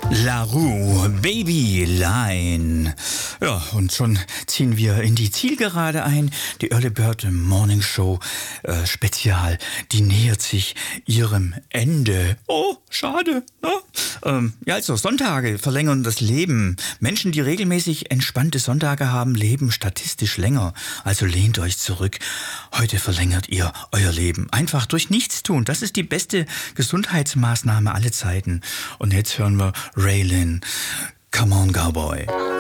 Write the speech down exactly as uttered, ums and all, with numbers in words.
La Rue, Baby Line. Ja, und schon ziehen wir in die Zielgerade ein. Die Early Bird Morning Show äh, Spezial, die nähert sich ihrem Ende. Oh, schade. Ne? Ähm, ja, also Sonntage verlängern das Leben. Menschen, die regelmäßig entspannte Sonntage haben, leben statistisch länger. Also lehnt euch zurück. Heute verlängert ihr euer Leben. Einfach durch Nichtstun. Das ist die beste Gesundheitsmaßnahme aller Zeiten. Und jetzt hören wir Raylin. Come on, Cowboy.